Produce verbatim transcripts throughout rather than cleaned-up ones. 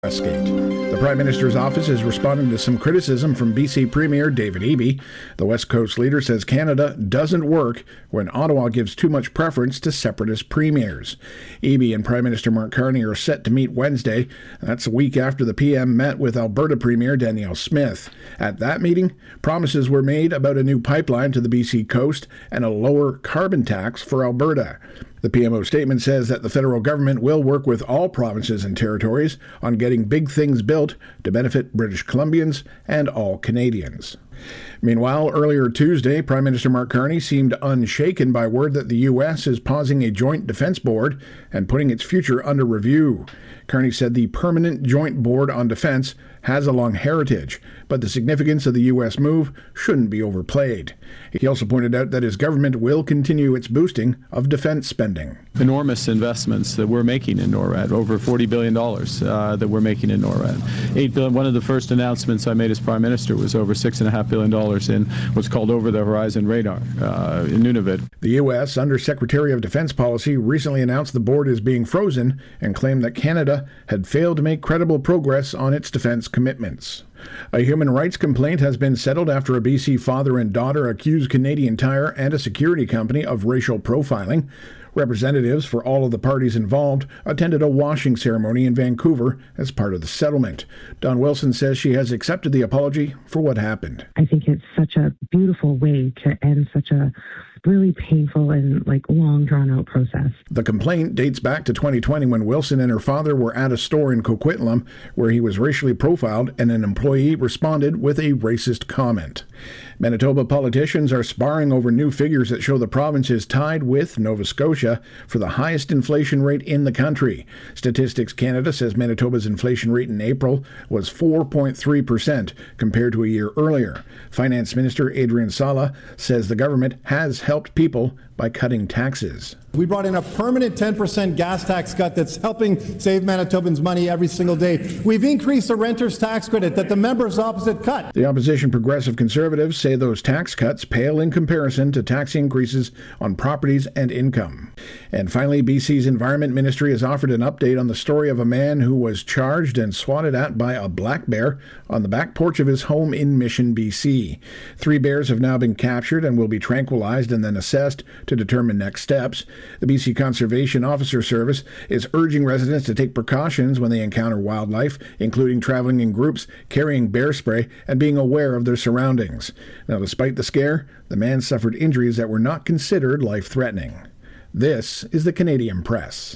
Westgate. The Prime Minister's office is responding to some criticism from B C Premier David Eby. The West Coast leader says Canada doesn't work when Ottawa gives too much preference to separatist premiers. Eby and Prime Minister Mark Carney are set to meet Wednesday. That's a week after the P M met with Alberta Premier Danielle Smith. At that meeting, promises were made about a new pipeline to the B C coast and a lower carbon tax for Alberta. The P M O statement says that the federal government will work with all provinces and territories on getting big things built to benefit British Columbians and all Canadians. Meanwhile, earlier Tuesday, Prime Minister Mark Carney seemed unshaken by word that the U S is pausing a joint defense board and putting its future under review. Carney said the Permanent Joint Board on Defense has a long heritage, but the significance of the U S move shouldn't be overplayed. He also pointed out that his government will continue its boosting of defense spending. Enormous investments that we're making in NORAD, over forty billion dollars uh, that we're making in NORAD. eight billion dollars, one of the first announcements I made as Prime Minister was over six point five billion dollars in what's called Over-the-Horizon Radar uh, in Nunavut. The U S Undersecretary of Defense Policy recently announced the board is being frozen and claimed that Canada had failed to make credible progress on its defense commitments. A human rights complaint has been settled after a B C father and daughter accused Canadian Tire and a security company of racial profiling. Representatives for all of the parties involved attended a washing ceremony in Vancouver as part of the settlement. Dawn Wilson says she has accepted the apology for what happened. I think it's such a beautiful way to end such a really painful and like long drawn out process. The complaint dates back to twenty twenty when Wilson and her father were at a store in Coquitlam where he was racially profiled and an employee responded with a racist comment. Manitoba politicians are sparring over new figures that show the province is tied with Nova Scotia for the highest inflation rate in the country. Statistics Canada says Manitoba's inflation rate in April was four point three percent compared to a year earlier. Finance Minister Adrian Sala says the government has helped people by cutting taxes. We brought in a permanent ten percent gas tax cut that's helping save Manitobans money every single day. We've increased the renter's tax credit that the members opposite cut. The opposition Progressive Conservatives say those tax cuts pale in comparison to tax increases on properties and income. And finally, B C's Environment Ministry has offered an update on the story of a man who was charged and swatted at by a black bear on the back porch of his home in Mission, B C. Three bears have now been captured and will be tranquilized and then assessed to determine next steps. The B C Conservation Officer Service is urging residents to take precautions when they encounter wildlife, including traveling in groups, carrying bear spray, and being aware of their surroundings. Now, despite the scare, the man suffered injuries that were not considered life-threatening. This is the Canadian Press.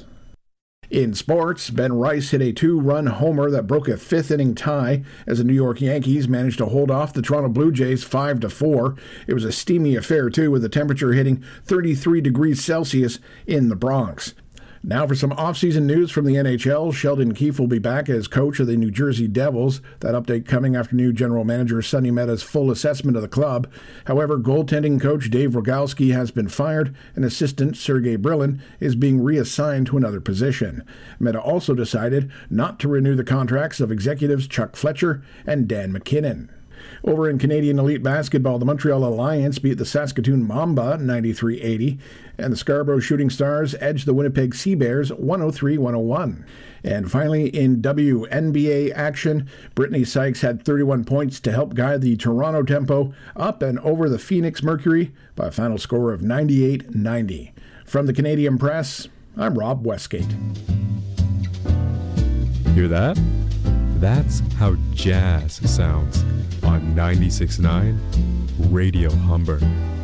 In sports, Ben Rice hit a two-run homer that broke a fifth-inning tie as the New York Yankees managed to hold off the Toronto Blue Jays five to four. It was a steamy affair, too, with the temperature hitting thirty-three degrees Celsius in the Bronx. Now for some off-season news from the N H L. Sheldon Keefe will be back as coach of the New Jersey Devils. That update coming after new general manager Sonny Meta's full assessment of the club. However, goaltending coach Dave Rogalski has been fired, and assistant Sergei Brylin is being reassigned to another position. Meta also decided not to renew the contracts of executives Chuck Fletcher and Dan McKinnon. Over in Canadian Elite Basketball, the Montreal Alliance beat the Saskatoon Mamba ninety-three eighty, and the Scarborough Shooting Stars edged the Winnipeg Sea Bears one oh three to one oh one. And finally, in W N B A action, Brittany Sykes had thirty-one points to help guide the Toronto Tempo up and over the Phoenix Mercury by a final score of ninety-eight ninety. From the Canadian Press, I'm Rob Westgate. Hear that? That's how jazz sounds on ninety-six point nine Radio Humber.